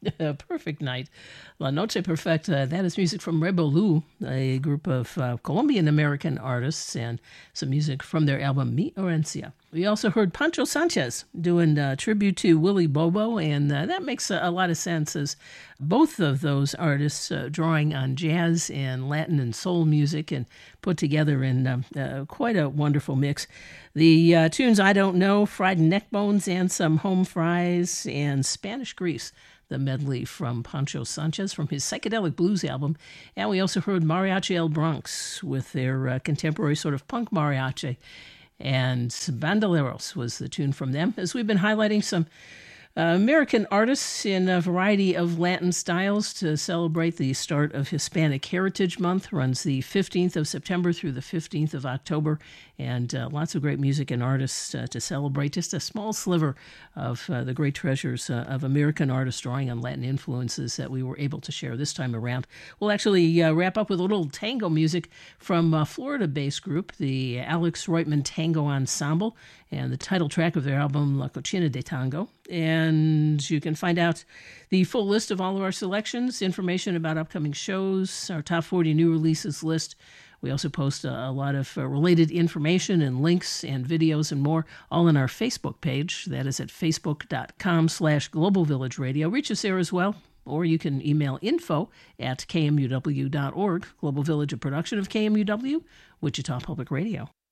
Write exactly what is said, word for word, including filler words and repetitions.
A perfect night. La Noche Perfecta, that is music from Rebelu, a group of uh, Colombian-American artists, and some music from their album Mi Herencia. We also heard Pancho Sanchez doing uh, tribute to Willie Bobo, and uh, that makes a, a lot of sense as both of those artists uh, drawing on jazz and Latin and soul music and put together in uh, uh, quite a wonderful mix. The uh, tunes I Don't Know, Fried Neck Bones and Some Home Fries, and Spanish Grease, the medley from Pancho Sanchez from his Psychedelic Blues album. And we also heard Mariachi El Bronx with their uh, contemporary sort of punk mariachi. And Bandoleros was the tune from them, as we've been highlighting some uh, American artists in a variety of Latin styles to celebrate the start of Hispanic Heritage Month. Runs the fifteenth of September through the fifteenth of October, and uh, lots of great music and artists uh, to celebrate. Just a small sliver of uh, the great treasures uh, of American artists drawing on Latin influences that we were able to share this time around. We'll actually uh, wrap up with a little tango music from a Florida-based group, the Alex Reutemann Tango Ensemble, and the title track of their album, La Cocina de Tango. And you can find out the full list of all of our selections, information about upcoming shows, our top forty new releases list. We also post a, a lot of uh, related information and links and videos and more, all on our Facebook page. That is at facebook.com slash Global Village Radio. Reach us there as well, or you can email info at kmuw dot org. Global Village, a production of K M U W, Wichita Public Radio.